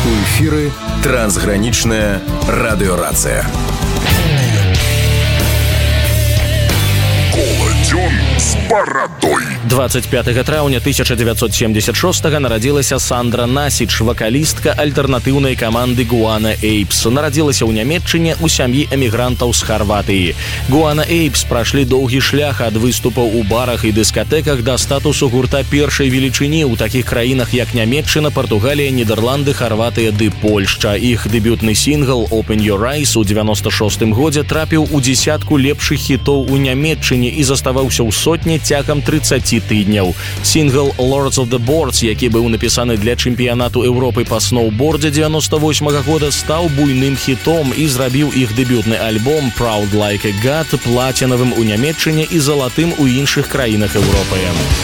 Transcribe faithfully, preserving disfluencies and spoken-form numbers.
У эфіры трансгранічная радыёрацыя. Коладзён з барадой. двадцать пятого траўня тысяча девятьсот семьдесят шестого нарадзілася Сандра Насіч, вакалістка альтэрнатыўнай каманды Guana Apes. Нарадзілася ў Нямецчыне ў сям'і эмігрантаў з Харватыі. Guana Apes прайшлі доўгі шлях ад выступаў у барах і дыскатэках да статусу гурта першай велічыні ў такіх краінах, як Нямецчына, Партугалія, Нідерланды, Харватыя ды Польшча. Іх дэбютны сінгл «Open Your Eyes» у девяносто шостым годзе трапіў у дзесятку лепшых хітоў у Нямецчыне і заставаўся ў сотні цягам трыццаці тыдняў. Сінгл «Lords of the Boards», які быў напісаны для чэмпіянату Еўропы па сноўбордзе девяносто восьмага года, стаў буйным хітом і зрабіў іх дэбютны альбом «Proud Like a God» плацінавым у Нямецчыне і залатым у іншых краінах Еўропы.